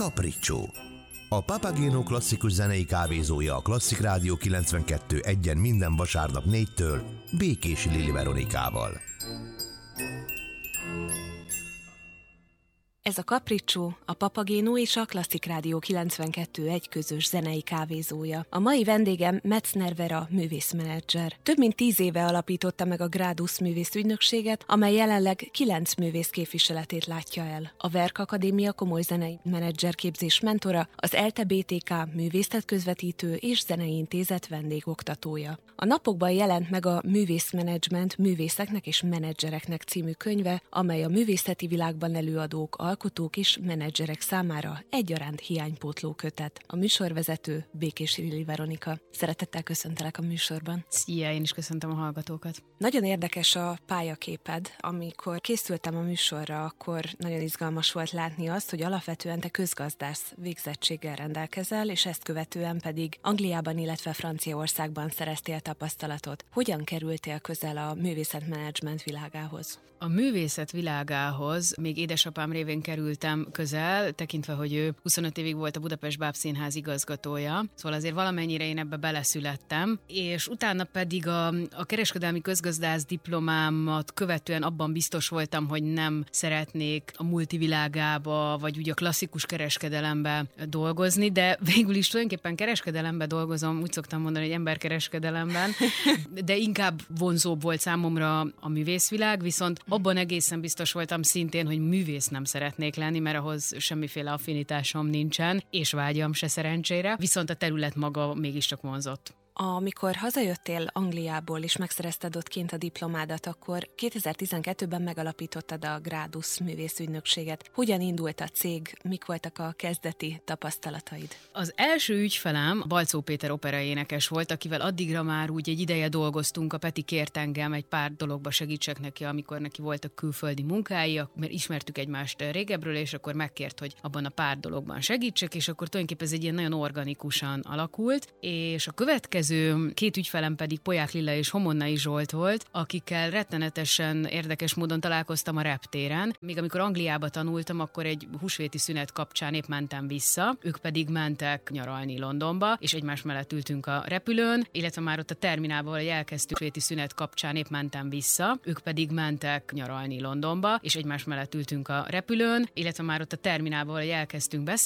Capriccio. A Papageno klasszikus zenei kávézója a Klasszik Rádió 92.1-en minden vasárnap 4-től Békési Lili Veronikával. Ez a Capriccio, a Papageno és a Klasszik Rádió 92.1 közös zenei kávézója. A mai vendégem Metzner Vera művészmenedzser. Több mint 10 éve alapította meg a Grádusz művészügynökséget, amely jelenleg 9 művész képviseletét látja el. A Verk Akadémia komoly zenei menedzserképzés mentora, az ELTE BTK művészetközvetítő és zenei intézet vendégoktatója. A napokban jelent meg a Művészmenedzsment művészeknek és menedzsereknek című könyve, amely a művészeti világban előadók, alkotók és menedzserek számára egyaránt hiánypótló kötet. A műsorvezető Békési Lili Veronika. Szeretettel köszöntelek a műsorban. Szia, én is köszöntöm a hallgatókat. Nagyon érdekes a pályaképed. Amikor készültem a műsorra, akkor nagyon izgalmas volt látni azt, hogy alapvetően te közgazdász végzettséggel rendelkezel, és ezt követően pedig Angliában, illetve Franciaországban szereztél tapasztalatot. Hogyan kerültél közel a művészetmenedzsment világához? A művészet világához még édesapám révén kerültem közel, tekintve, hogy ő 25 évig volt a Budapest Bábszínház igazgatója, szóval azért valamennyire én ebbe beleszülettem, és utána pedig a kereskedelmi közgazdász diplomámat követően abban biztos voltam, hogy nem szeretnék a multivilágába, vagy ugye a klasszikus kereskedelembe dolgozni, de végül is tulajdonképpen kereskedelembe dolgozom, úgy szoktam mondani, hogy emberkereskedelemben, de inkább vonzóbb volt számomra a művészvilág, viszont abban egészen biztos voltam szintén, hogy művész nem szeretnék lenni, mert ahhoz semmiféle affinitásom nincsen, és vágyam se szerencsére, viszont a terület maga mégiscsak vonzott. Amikor hazajöttél Angliából és megszerezted ott kint a diplomádat, akkor 2012-ben megalapítottad a Grádusz művészügynökséget. Hogyan indult a cég? Mik voltak a kezdeti tapasztalataid? Az első ügyfelem Balczó Péter operaénekes volt, akivel addigra már úgy egy ideje dolgoztunk, a Peti kért engem egy pár dologba segítsek neki, amikor neki voltak külföldi munkái, mert ismertük egymást régebről, és akkor megkért, hogy abban a pár dologban segítsek, és akkor tulajdonképpen ez egy ilyen nagyon organikusan alakult, és a következő két ügyfelem pedig Poják Lilla és Homonnai Zsolt volt, akikkel rettenetesen érdekes módon találkoztam a reptéren. Még amikor Angliába tanultam, akkor egy húsvéti szünet kapcsán épp mentem vissza, ők pedig mentek nyaralni Londonba, és egymás mellett ültünk a repülőn, illetve már ott a terminálban, ahol elkezdtük húsvéti szünet kapcsán épp mentem vissza, ők pedig mentek nyaralni Londonba, és egymás mellett ültünk a repülőn, illetve már ott a terminálban, ahol elkezdtünk beszélni,